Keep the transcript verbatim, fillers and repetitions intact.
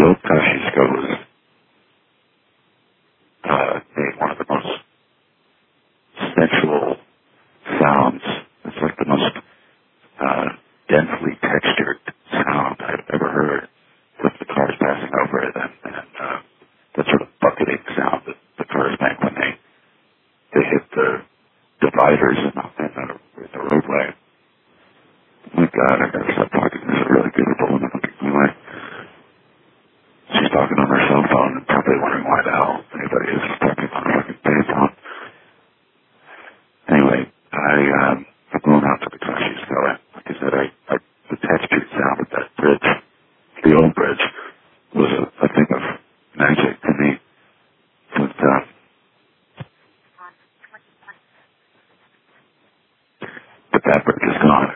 old Kosciuszko was uh, made one of the most sensual sounds. It's like the most uh, densely textured sound I've ever heard with the cars passing over it, and, and uh, that sort of bucketing sound that the cars make when they, they hit the dividers in the, in the, in the roadway. Oh my God, I gotta stop talking. There's a really beautiful woman looking my way. She's talking on her cell phone and probably wondering why the hell anybody is talking on a fucking payphone. Anyway, I, um, I'm going out to the Kosciuszko. Like I said, I, I, the textured sound of that bridge, the old bridge, was a, a thing of magic to me. But, uh, but that bridge is gone.